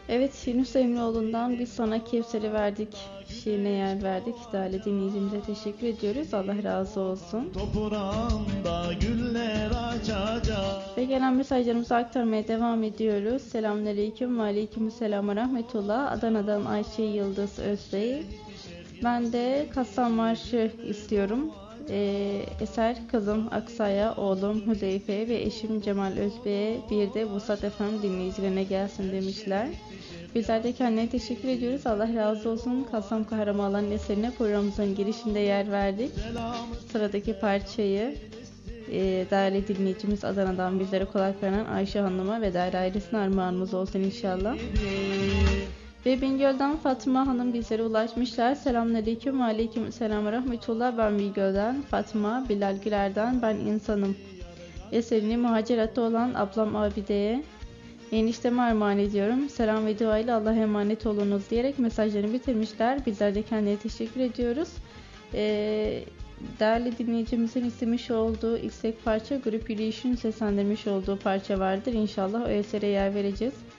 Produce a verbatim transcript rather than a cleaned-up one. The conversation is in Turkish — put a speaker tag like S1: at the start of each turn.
S1: Evet, Yunus Emreoğlu'ndan biz sana Kevser'i verdik. Şiirine yer verdik. Değerli dinleyicimize teşekkür ediyoruz. Allah razı olsun.
S2: Toprağında güller açacak.
S1: Ve gelen mesajlarımızı aktarmaya devam ediyoruz. Selamünaleyküm ve aleykümselam ve rahmetullah. Adana'dan Ayşe Yıldız Özbey. Ben de Kastam Marşı istiyorum. Ee, eser kızım Aksa'ya, oğlum Hüzeyfe ve eşim Cemal Özbey'e, bir de Vusat Efem dinleyicilerine gelsin demişler. Bizler de kendine teşekkür ediyoruz. Allah razı olsun. Kastam Kahramanların eserine programımızın girişinde yer verdik. Sıradaki parçayı e, değerli dinleyicimiz Adana'dan bizlere kulak veren Ayşe Hanım'a ve değerli ailesine armağanımız olsun inşallah. Ve Bingöl'den Fatma Hanım bizlere ulaşmışlar. Selamünaleyküm ve aleykümselam ve rahmetullah. Ben Bingöl'den Fatma, Bilal Güler'den Ben insanım eserini muhaciratta olan ablam Abide'ye, enişteme armağan ediyorum. Selam ve dua ile Allah'a emanet olunuz diyerek mesajlarını bitirmişler. Bizler de kendine teşekkür ediyoruz. Ee, değerli dinleyicimizin istemiş olduğu istek parça, Grup Yürüyüş'ün seslendirmiş olduğu parça vardır. İnşallah o esere yer vereceğiz.